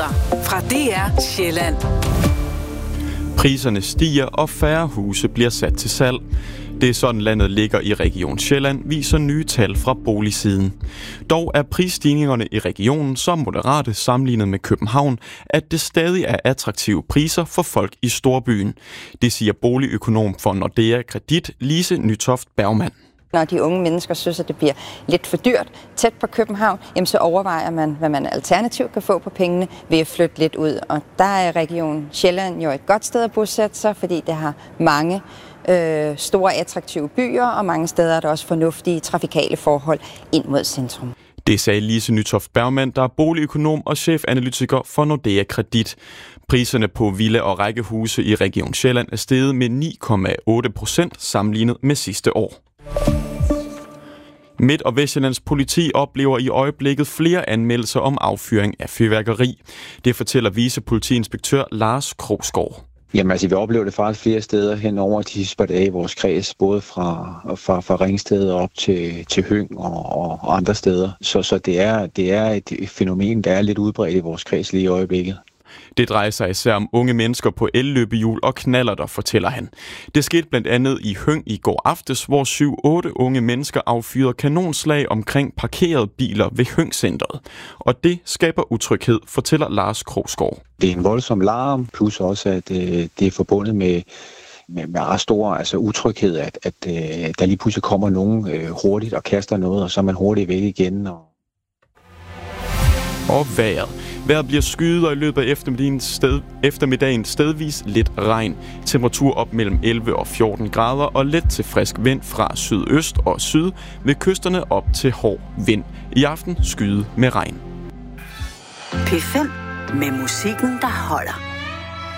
Nyheder fra DR Sjælland. Priserne stiger, og færre huse bliver sat til salg. Det er sådan landet ligger i Region Sjælland, viser nye tal fra boligsiden. Dog er prisstigningerne i regionen så moderate sammenlignet med København, at det stadig er attraktive priser for folk i storbyen. Det siger boligøkonom for Nordea Kredit, Lise Nytoft Bergmann. Når de unge mennesker synes, at det bliver lidt for dyrt tæt på København, jamen så overvejer man, hvad man alternativt kan få på pengene ved at flytte lidt ud. Og der er Region Sjælland jo et godt sted at bosætte sig, fordi det har mange store attraktive byer, og mange steder er der også fornuftige trafikale forhold ind mod centrum. Det sagde Lise Nytoft Bergmann, der er boligøkonom og chefanalytiker for Nordea Kredit. Priserne på villa- og rækkehuse i Region Sjælland er steget med 9,8% sammenlignet med sidste år. Midt- og Vestsjællands politi oplever i øjeblikket flere anmeldelser om affyring af fyrværkeri. Det fortæller vicepolitiinspektør Lars Krogsgaard. Jamen altså, vi oplever det faktisk flere steder hen over de sidste par dage i vores kreds, både fra Ringsted op til Høng og andre steder. Så det er et fænomen, der er lidt udbredt i vores kreds lige i øjeblikket. Det drejer sig især om unge mennesker på elløbehjul og knallerter, fortæller han. Det skete blandt andet i Høng i går aftes, hvor 7-8 unge mennesker affyrede kanonslag omkring parkerede biler ved Høng-centret. Og det skaber utryghed, fortæller Lars Krogsgaard. Det er en voldsom larm, plus også, at det er forbundet med ret stor utryghed, at der lige pludselig kommer nogen hurtigt og kaster noget, og så er man hurtigt væk igen. Og vejret. Vejret bliver skyet, og i løbet af eftermiddagen stedvis lidt regn. Temperatur op mellem 11 og 14 grader og let til frisk vind fra sydøst og syd, ved kysterne op til hård vind. I aften skyet med regn. P5 med musikken, der holder.